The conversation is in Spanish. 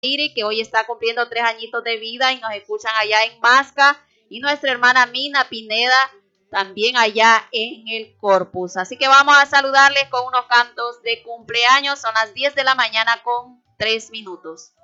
Iri, que hoy está cumpliendo 3 añitos de vida y nos escuchan allá en Masca, y nuestra hermana Mina Pineda también allá en el Corpus. Así que vamos a saludarles con unos cantos de cumpleaños. Son las 10 de la mañana con 3 minutos.